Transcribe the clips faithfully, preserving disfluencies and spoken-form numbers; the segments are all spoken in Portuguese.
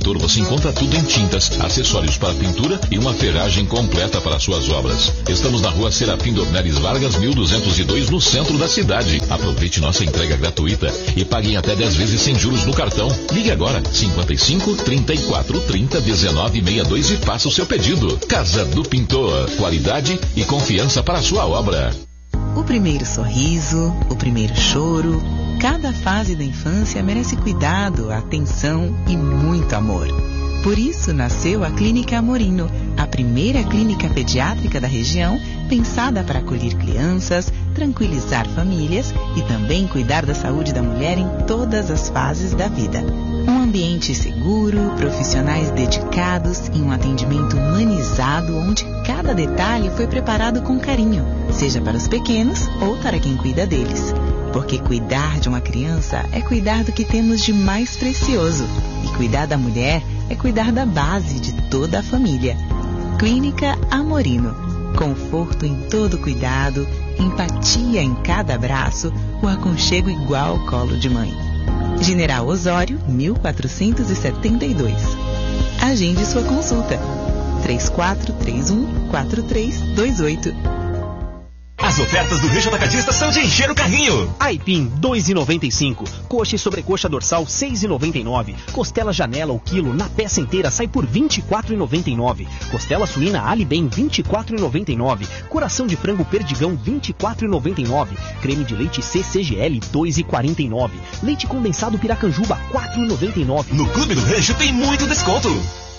Pintor você encontra tudo em tintas, acessórios para pintura e uma ferragem completa para suas obras. Estamos na rua Serafim Dornelles Vargas, mil duzentos e dois, no centro da cidade. Aproveite nossa entrega gratuita e pague em até dez vezes sem juros no cartão. Ligue agora, cinquenta e cinco, trinta e quatro, trinta, dezenove, sessenta e dois e faça o seu pedido. Casa do Pintor, qualidade e confiança para a sua obra. O primeiro sorriso, o primeiro choro, cada fase da infância merece cuidado, atenção e muito amor. Por isso nasceu a Clínica Amorino, a primeira clínica pediátrica da região, pensada para acolher crianças, tranquilizar famílias e também cuidar da saúde da mulher em todas as fases da vida. Um ambiente seguro, profissionais dedicados e um atendimento humanizado onde cada detalhe foi preparado com carinho, seja para os pequenos ou para quem cuida deles. Porque cuidar de uma criança é cuidar do que temos de mais precioso. E cuidar da mulher é cuidar da base de toda a família. Clínica Amorino. Conforto em todo cuidado, empatia em cada abraço, o aconchego igual ao colo de mãe. General Osório, mil quatrocentos e setenta e dois. Agende sua consulta. três quatro três um, quatro três dois oito. As ofertas do Rancho Atacadista são de encher o carrinho. Aipim, dois reais e noventa e cinco. Coxa e sobrecoxa dorsal, seis reais e noventa e nove. Costela janela o quilo na peça inteira sai por vinte e quatro reais e noventa e nove. Costela suína Ali Bem, vinte e quatro reais e noventa e nove. Coração de frango Perdigão, vinte e quatro reais e noventa e nove. Creme de leite C C G L, dois reais e quarenta e nove. Leite condensado Piracanjuba, quatro reais e noventa e nove. No Clube do Rancho tem muito desconto.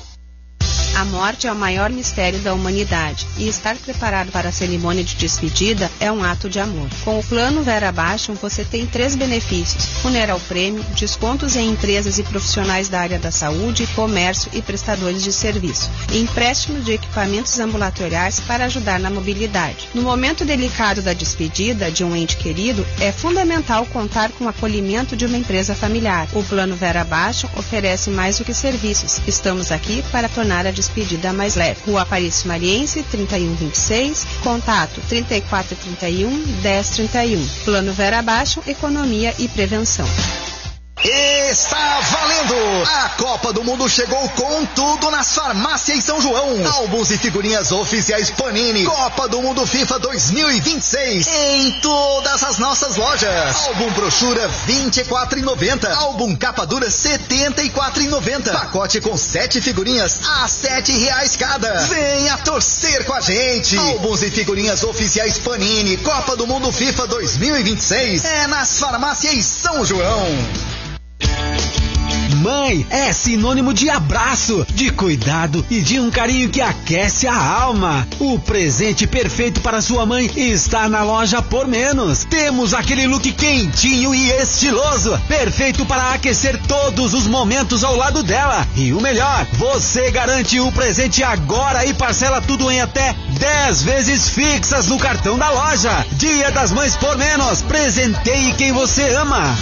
A morte é o maior mistério da humanidade e estar preparado para a cerimônia de despedida é um ato de amor. Com o plano Vera Baixo, você tem três benefícios: funeral prêmio, descontos em empresas e profissionais da área da saúde, comércio e prestadores de serviço, e empréstimo de equipamentos ambulatoriais para ajudar na mobilidade. No momento delicado da despedida de um ente querido, é fundamental contar com o acolhimento de uma empresa familiar. O plano Vera Baixo oferece mais do que serviços. Estamos aqui para tornar a despedida Despedida mais leve. Rua Aparício Mariense, trinta e um vinte e seis, contato trinta e quatro trinta e um, dez trinta e um. Plano Vera Baixo, Economia e Prevenção. Está valendo! A Copa do Mundo chegou com tudo nas farmácias São João. Álbuns e figurinhas oficiais Panini. Copa do Mundo FIFA dois mil e vinte e seis. Em todas as nossas lojas. Álbum brochura vinte e quatro reais e noventa. Álbum capa dura setenta e quatro reais e noventa. Pacote com sete figurinhas a sete reais cada. Venha torcer com a gente. Álbuns e figurinhas oficiais Panini. Copa do Mundo FIFA dois mil e vinte e seis. É nas farmácias São João. Mãe é sinônimo de abraço, de cuidado e de um carinho que aquece a alma. O presente perfeito para sua mãe está na loja Por Menos. Temos aquele look quentinho e estiloso, perfeito para aquecer todos os momentos ao lado dela. E o melhor, você garante o presente agora e parcela tudo em até dez vezes fixas no cartão da loja. Dia das Mães Por Menos. Presenteie quem você ama.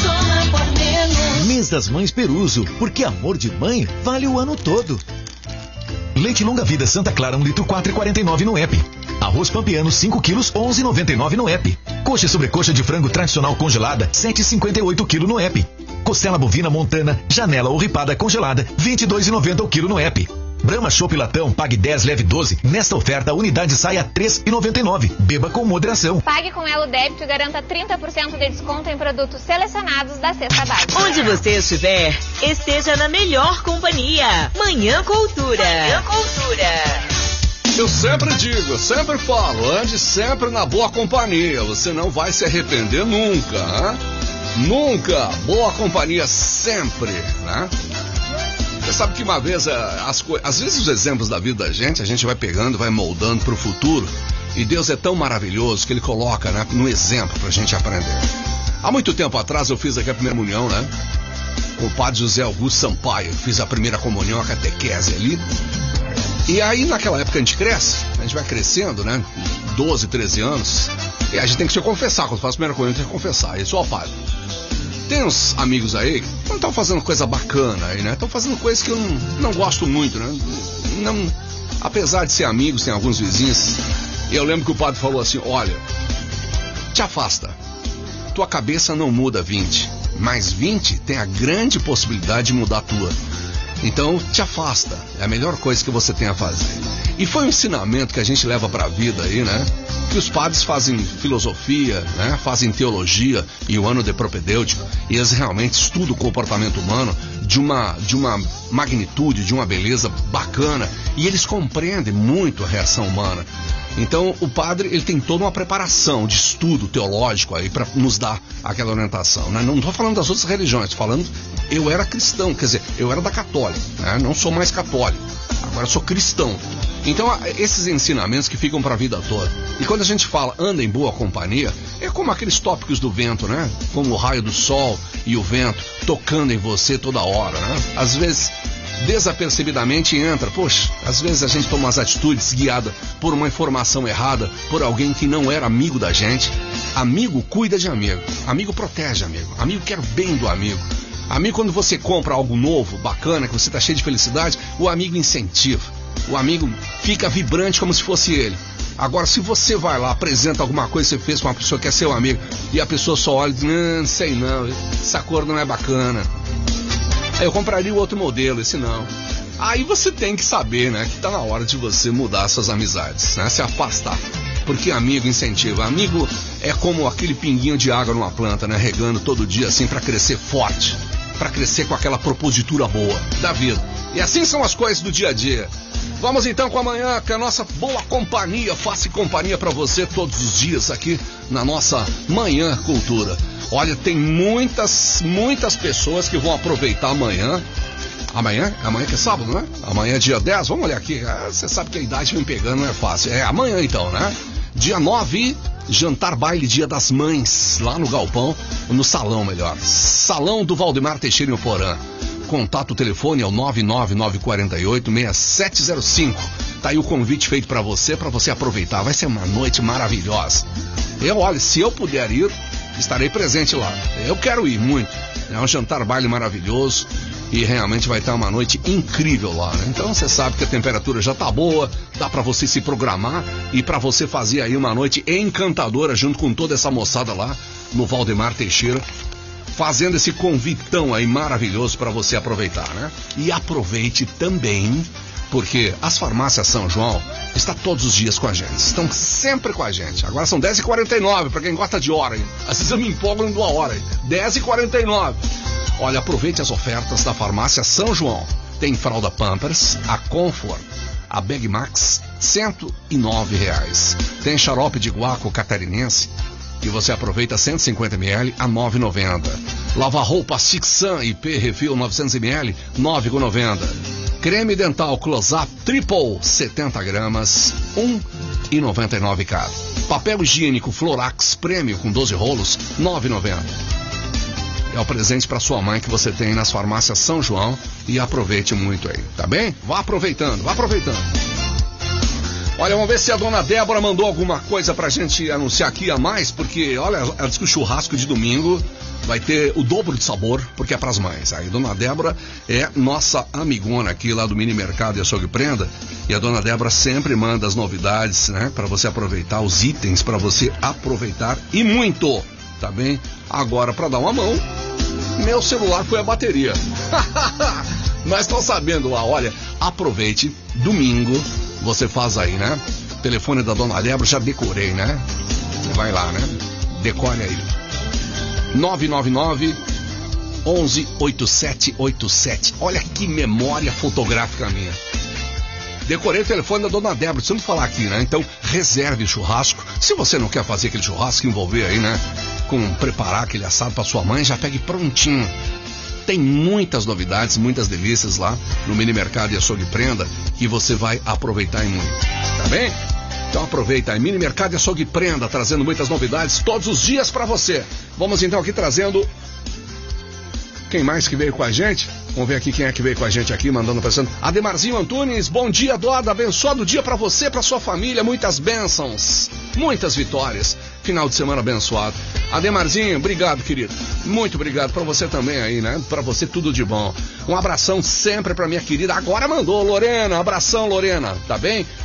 Mês das Mães Peruso, porque amor de mãe vale o ano todo. Leite Longa Vida Santa Clara, um litro, quatro reais e quarenta e nove no app. Arroz Pampiano, cinco quilos, onze reais e noventa e nove no app. Coxa e sobrecoxa de frango tradicional congelada, sete reais e cinquenta e oito quilo no app. Costela bovina Montana, janela ou ripada congelada, vinte e dois reais e noventa o quilo no app. Brahma Chopp Latão, pague dez, leve doze. Nesta oferta, a unidade sai a três reais e noventa e nove. Beba com moderação. Pague com Elo Débito e garanta trinta por cento de desconto em produtos selecionados da Cesta Básica. Onde você estiver, esteja na melhor companhia. Manhã Cultura. Manhã Cultura. Eu sempre digo, eu sempre falo, ande sempre na boa companhia. Você não vai se arrepender nunca, hein? Nunca. Boa companhia sempre, né? Você sabe que uma vez, as co... às vezes os exemplos da vida da gente, a gente vai pegando, vai moldando para o futuro, e Deus é tão maravilhoso que Ele coloca, né, no exemplo para a gente aprender. Há muito tempo atrás eu fiz aqui a primeira comunhão, né, com o padre José Augusto Sampaio. Fiz a primeira comunhão, a catequese ali. E aí naquela época a gente cresce, a gente vai crescendo, né, doze, treze anos, e a gente tem que se confessar. Quando faz a primeira comunhão tem que confessar. E só o padre. Tem uns amigos aí que não estão fazendo coisa bacana aí, né? Estão fazendo coisas que eu não, não gosto muito, né? Não, apesar de ser amigos, tem alguns vizinhos. E eu lembro que o padre falou assim: olha, te afasta. Tua cabeça não muda vinte, mas vinte tem a grande possibilidade de mudar a tua. Então, te afasta. É a melhor coisa que você tem a fazer. E foi um ensinamento que a gente leva para a vida aí, né? Que os padres fazem filosofia, né? Fazem teologia e o ano de propedêutico. E eles realmente estudam o comportamento humano de uma, de uma magnitude, de uma beleza bacana. E eles compreendem muito a reação humana. Então, o padre, ele tem toda uma preparação de estudo teológico aí para nos dar aquela orientação, né? Não estou falando das outras religiões, estou falando, eu era cristão, quer dizer, eu era da católica, né? Não sou mais católico, agora sou cristão. Então, esses ensinamentos que ficam para a vida toda. E quando a gente fala, anda em boa companhia, é como aqueles tópicos do vento, né? Como o raio do sol e o vento tocando em você toda hora, né? Às vezes, desapercebidamente entra, poxa, às vezes a gente toma umas atitudes guiada por uma informação errada, por alguém que não era amigo da gente. Amigo cuida de amigo, amigo protege amigo, amigo quer bem do amigo. Amigo, quando você compra algo novo, bacana, que você tá cheio de felicidade, o amigo incentiva, o amigo fica vibrante como se fosse ele. Agora, se você vai lá, apresenta alguma coisa que você fez com uma pessoa que é seu amigo, e a pessoa só olha e diz, não, não sei não, essa cor não é bacana, eu compraria o outro modelo, esse não. Aí você tem que saber, né, que tá na hora de você mudar suas amizades, né, se afastar. Porque amigo incentiva. Amigo é como aquele pinguinho de água numa planta, né, regando todo dia assim para crescer forte, para crescer com aquela propositura boa da vida. E assim são as coisas do dia a dia. Vamos então com amanhã, com a nossa boa companhia, faça companhia para você todos os dias aqui na nossa Manhã Cultura. Olha, tem muitas, muitas pessoas que vão aproveitar amanhã. Amanhã? Amanhã que é sábado, né? Amanhã é dia dez, vamos olhar aqui. Ah, você sabe que a idade vem pegando, não é fácil. É amanhã então, né? Dia nove, jantar baile Dia das Mães, lá no Galpão, no salão melhor. Salão do Valdemar Teixeira em Porã. Contato, o telefone é o nove nove nove quatro oito, seis sete zero cinco. Tá aí o convite feito para você, para você aproveitar. Vai ser uma noite maravilhosa. Eu, olha, se eu puder ir, estarei presente lá. Eu quero ir muito. É um jantar baile maravilhoso e realmente vai estar uma noite incrível lá, né? Então você sabe que a temperatura já tá boa, dá para você se programar e para você fazer aí uma noite encantadora junto com toda essa moçada lá no Valdemar Teixeira, fazendo esse convitão aí maravilhoso para você aproveitar, né? E aproveite também, porque as farmácias São João estão todos os dias com a gente, estão sempre com a gente. Agora são dez e quarenta e nove, para quem gosta de hora, hein? Às vezes eu me empolgo em uma hora, hein? dez e quarenta e nove. Olha, aproveite as ofertas da farmácia São João. Tem fralda Pampers, a Comfort, a Bag Max, cento e nove reais. Tem xarope de guaco catarinense, e você aproveita cento e cinquenta mililitros a nove reais e noventa centavos. Lava-roupa Sixan I P Refil novecentos mililitros, nove reais e noventa centavos. Creme dental Close-Up Triple, setenta gramas, um real e noventa e nove centavos cada. Papel higiênico Florax Prêmio com doze rolos, nove reais e noventa centavos. É o presente para sua mãe que você tem nas farmácias São João e aproveite muito aí, tá bem? Vá aproveitando, vá aproveitando. Olha, vamos ver se a dona Débora mandou alguma coisa pra gente anunciar aqui a mais, porque, olha, ela disse que o churrasco de domingo vai ter o dobro de sabor, porque é pras mães. Aí, dona Débora é nossa amigona aqui lá do Mini Mercado e Açougue Prenda, e a dona Débora sempre manda as novidades, né, pra você aproveitar, os itens pra você aproveitar e muito, tá bem? Agora, pra dar uma mão, meu celular foi a bateria. Mas estão sabendo lá, olha, aproveite, domingo, você faz aí, né? O telefone da dona Débora, já decorei, né? Vai lá, né? Decore aí. nove nove nove, onze, oito sete oito sete. Olha que memória fotográfica minha. Decorei o telefone da dona Débora, precisamos falar aqui, né? Então, reserve o churrasco. Se você não quer fazer aquele churrasco, envolver aí, né? Com preparar aquele assado para sua mãe, já pegue prontinho. Tem muitas novidades, muitas delícias lá no Mini Mercado e Açougue Prenda, que você vai aproveitar e muito, tá bem? Então aproveita aí, Mini Mercado e Açougue Prenda, trazendo muitas novidades todos os dias para você. Vamos então aqui trazendo... Quem mais que veio com a gente? Vamos ver aqui quem é que veio com a gente aqui, mandando, pensando. Ademarzinho Antunes, bom dia, Doda, abençoado dia para você, para sua família, muitas bênçãos, muitas vitórias, final de semana abençoado. Ademarzinho, obrigado, querido, muito obrigado para você também aí, né, para você tudo de bom. Um abração sempre para minha querida, agora mandou, Lorena, abração, Lorena, tá bem?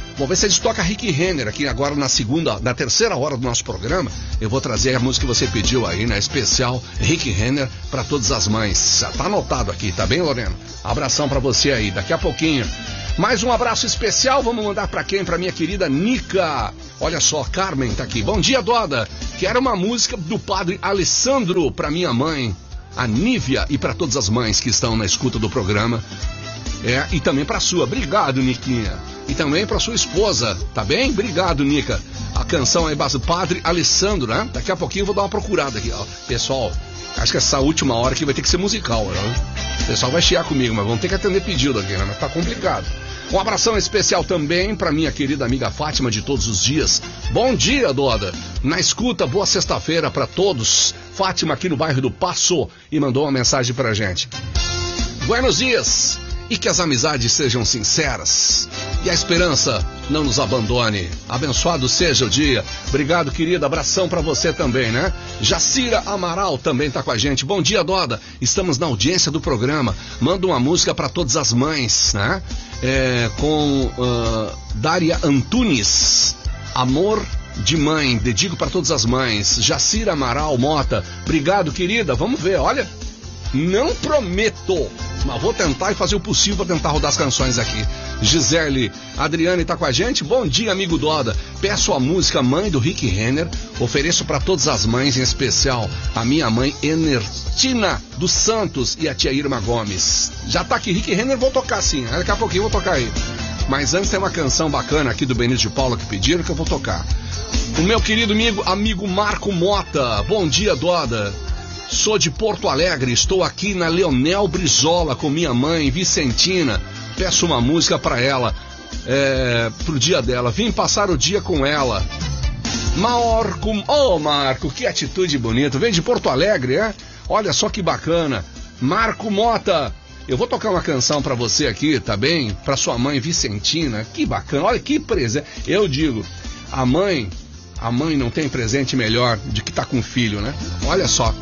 Vou ver se eles tocam Rick Renner aqui agora na segunda, na terceira hora do nosso programa. Eu vou trazer a música que você pediu aí, né? Especial Rick Renner para todas as mães. Tá anotado aqui, tá bem, Lorena? Abração para você aí, daqui a pouquinho. Mais um abraço especial, vamos mandar para quem? Para minha querida Nica. Olha só, Carmen tá aqui. Bom dia, Doda. Quero uma música do padre Alessandro para minha mãe, a Nívia, e para todas as mães que estão na escuta do programa. É, e também para sua. Obrigado, Niquinha. E também para sua esposa, tá bem? Obrigado, Nica. A canção aí do padre Alessandro, né? Daqui a pouquinho eu vou dar uma procurada aqui, ó. Pessoal, acho que essa última hora aqui vai ter que ser musical, né? O pessoal vai chiar comigo, mas vamos ter que atender pedido aqui, né? Mas tá complicado. Um abração especial também para minha querida amiga Fátima de todos os dias. Bom dia, Doda. Na escuta, boa sexta-feira para todos. Fátima aqui no bairro do Passo e mandou uma mensagem pra gente. Buenos dias. E que as amizades sejam sinceras e a esperança não nos abandone. Abençoado seja o dia. Obrigado, querida. Abração pra você também, né? Jacira Amaral também tá com a gente. Bom dia, Doda. Estamos na audiência do programa. Manda uma música pra todas as mães, né? É, com uh, Dária Antunes. Amor de mãe. Dedico pra todas as mães. Jacira Amaral Mota. Obrigado, querida. Vamos ver, olha. Não prometo, mas vou tentar e fazer o possível para tentar rodar as canções aqui. Gisele Adriane tá com a gente. Bom dia, amigo Doda. Peço a música Mãe do Rick Renner. Ofereço para todas as mães, em especial a minha mãe Enertina dos Santos e a tia Irma Gomes. Já tá aqui, Rick Renner, vou tocar sim. Daqui a pouquinho eu vou tocar aí. Mas antes tem uma canção bacana aqui do Benito de Paula que pediram que eu vou tocar. O meu querido amigo, amigo Marco Mota. Bom dia, Doda. Sou de Porto Alegre, estou aqui na Leonel Brizola com minha mãe, Vicentina. Peço uma música para ela, é, pro dia dela. Vim passar o dia com ela. Marco, oh Marco, que atitude bonita. Vem de Porto Alegre, é? Olha só que bacana. Marco Mota, eu vou tocar uma canção para você aqui, tá bem? Para sua mãe, Vicentina. Que bacana, olha que presente. Eu digo, a mãe, a mãe não tem presente melhor de que tá com o filho, né? Olha só.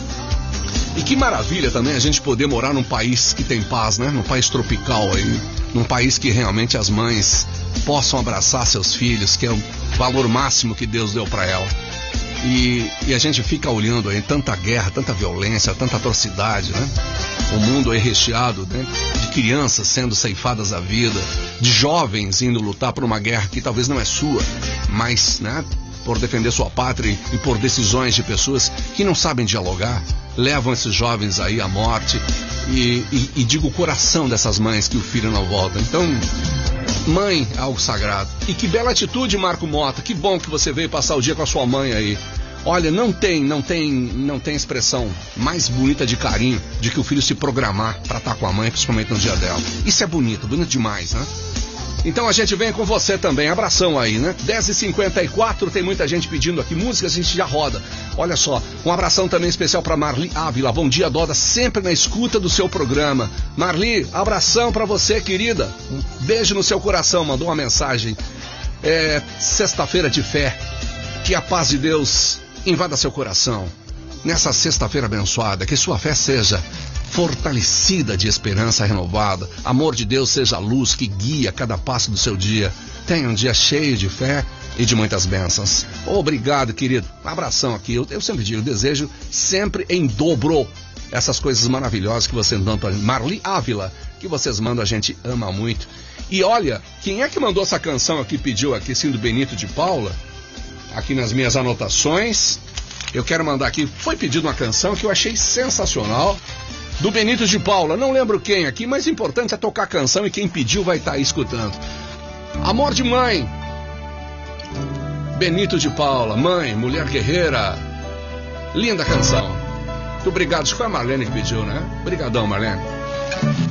E que maravilha também a gente poder morar num país que tem paz, né? Num país tropical aí, num país que realmente as mães possam abraçar seus filhos, que é o valor máximo que Deus deu para ela. E, e a gente fica olhando aí tanta guerra, tanta violência, tanta atrocidade, né? O mundo aí recheado, né? De crianças sendo ceifadas à vida, de jovens indo lutar por uma guerra que talvez não é sua, mas, né? Por defender sua pátria e por decisões de pessoas que não sabem dialogar, levam esses jovens aí à morte e, e, e digo o coração dessas mães que o filho não volta. Então, mãe é algo sagrado. E que bela atitude, Marco Mota, que bom que você veio passar o dia com a sua mãe aí. Olha, não tem, não tem, não tem expressão mais bonita de carinho de que o filho se programar para estar com a mãe, principalmente no dia dela. Isso é bonito, bonito demais, né? Então a gente vem com você também, abração aí, né? dez e cinquenta e quatro, tem muita gente pedindo aqui músicas, a gente já roda. Olha só, um abração também especial para Marli Ávila. Bom dia, Doda, sempre na escuta do seu programa. Marli, abração para você, querida. Um beijo no seu coração, mandou uma mensagem. É sexta-feira de fé, que a paz de Deus invada seu coração. Nessa sexta-feira abençoada, que sua fé seja fortalecida de esperança renovada. Amor de Deus seja a luz que guia cada passo do seu dia. Tenha um dia cheio de fé e de muitas bênçãos. Obrigado, querido. Um abração aqui. Eu, eu sempre digo, eu desejo sempre em dobro essas coisas maravilhosas que vocês mandam para Marli Ávila, que vocês mandam, a gente ama muito. E olha, quem é que mandou essa canção aqui, pediu aqui, sim, do Benito de Paula? Aqui nas minhas anotações, eu quero mandar aqui, foi pedido uma canção que eu achei sensacional, do Benito de Paula, não lembro quem aqui, mas o importante é tocar a canção e quem pediu vai estar aí escutando. Amor de Mãe, Benito de Paula, mãe, mulher guerreira, linda canção. Muito obrigado, acho que foi a Marlene que pediu, né? Obrigadão, Marlene.